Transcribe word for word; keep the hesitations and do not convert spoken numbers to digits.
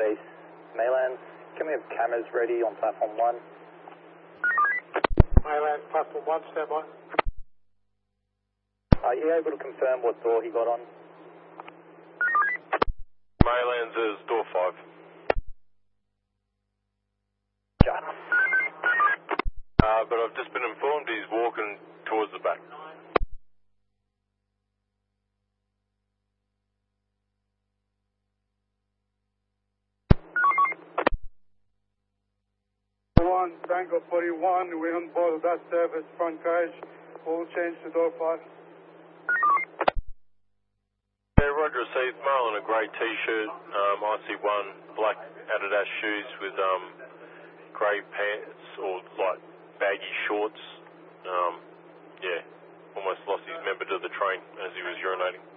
base. Maylands, can we have cameras ready on platform one? Maylands, platform one, stand by. Are you able to confirm what door he got on? Maylands is door five. John. Uh, but I've just been informed he's walking towards the back. One, Tango forty-one, we on board that service, front carriage, all change to door five. Yeah, Roger received, male in a grey t-shirt, um, I C one, black Adidas shoes with um, grey pants or like baggy shorts. Um, yeah, almost lost his member to the train as he was urinating.